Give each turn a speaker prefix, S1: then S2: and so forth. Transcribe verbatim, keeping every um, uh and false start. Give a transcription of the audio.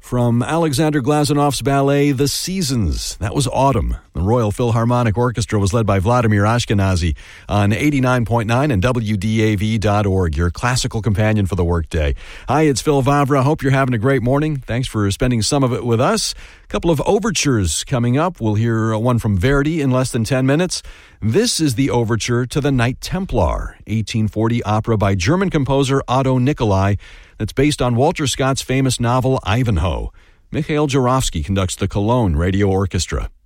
S1: From Alexander Glazanov's ballet, The Seasons. That was Autumn. The Royal Philharmonic Orchestra was led by Vladimir Ashkenazy on eighty-nine point nine and W D A V dot org, your classical companion for the workday. Hi, it's Phil Vavra. Hope you're having a great morning. Thanks for spending some of it with us. A couple of overtures coming up. We'll hear one from Verdi in less than ten minutes. This is the overture to The Knight Templar, eighteen forty opera by German composer Otto Nicolai, that's based on Walter Scott's famous novel Ivanhoe. Mikhail Jurovsky conducts the Cologne Radio Orchestra.